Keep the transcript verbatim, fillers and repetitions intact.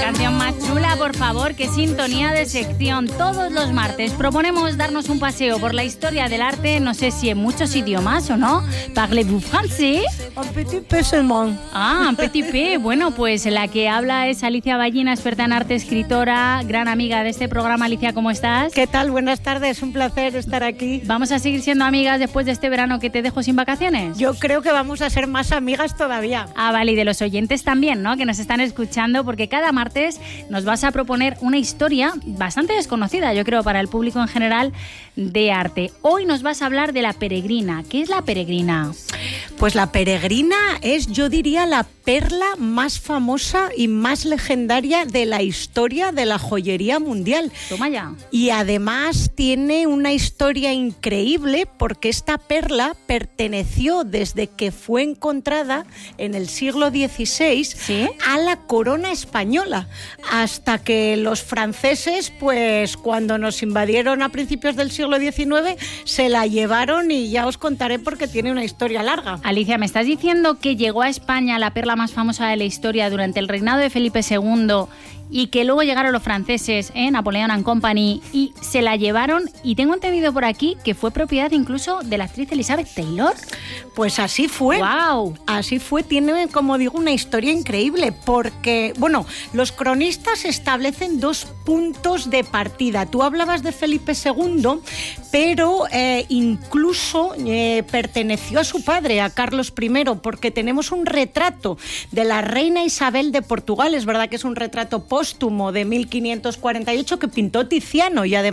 canción más chula, por favor, qué sintonía de sección. Todos los martes proponemos darnos un paseo por la historia del arte, no sé si en muchos idiomas o no. ¿Parlez-vous français? Un petit peu seulement. Ah, un petit peu. Bueno, pues la que habla es Alicia Ballina, experta en arte, escritora, gran amiga de este programa. Alicia, ¿cómo estás? ¿Qué tal? Buenas tardes, un placer estar aquí. ¿Vamos a seguir siendo amigas después de este verano que te dejo sin vacaciones? Yo creo que vamos a ser más amigas todavía. Ah, vale, y de los oyentes también, ¿no? Que nos están escuchando, porque cada martes nos vas a proponer una historia bastante desconocida, yo creo, para el público en general, de arte. Hoy nos vas a hablar de La Peregrina. ¿Qué es La Peregrina? Pues La Peregrina es, yo diría, la perla más famosa y más legendaria de la historia de la joyería mundial. Toma ya. Y además tiene una historia increíble porque esta perla perteneció desde que fue encontrada en el siglo dieciséis, ¿sí?, a la corona española, hasta que los franceses, pues cuando nos invadieron a principios del siglo diecinueve, se la llevaron, y ya os contaré porque tiene una historia larga. Alicia, ¿me estás diciendo que llegó a España la perla más famosa de la historia durante el reinado de Felipe segundo y que luego llegaron los franceses, eh, Napoleon and Company, y se la llevaron? Y tengo entendido por aquí que fue propiedad incluso de la actriz Elizabeth Taylor. Pues así fue. ¡Wow! Así fue. Tiene, como digo, una historia increíble porque, bueno, los cronistas establecen dos puntos de partida. Tú hablabas de Felipe segundo, pero eh, incluso eh, perteneció a su padre, a Carlos primero, porque tenemos un retrato de la reina Isabel de Portugal. Es verdad que es un retrato póstumo de mil quinientos cuarenta y ocho que pintó Tiziano, y además